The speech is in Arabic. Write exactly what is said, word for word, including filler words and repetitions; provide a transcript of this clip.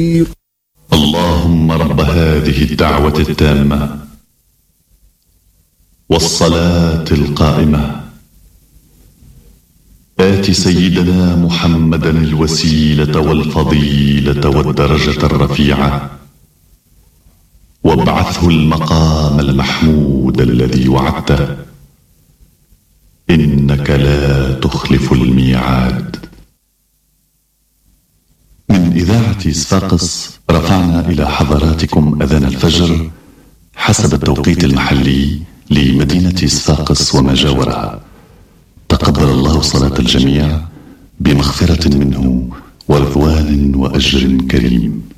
اللهم رب هذه الدعوة التامة والصلاة القائمة آت سيدنا محمدا الوسيلة والفضيلة والدرجة الرفيعة وابعثه المقام المحمود الذي وعدته إنك لا تخلف الميعاد. من إذاعة صفاقس رفعنا إلى حضراتكم أذان الفجر حسب التوقيت المحلي لمدينة صفاقس وما جاورها. تقبل الله صلاة الجميع بمغفرة منه ورضوان وأجر كريم.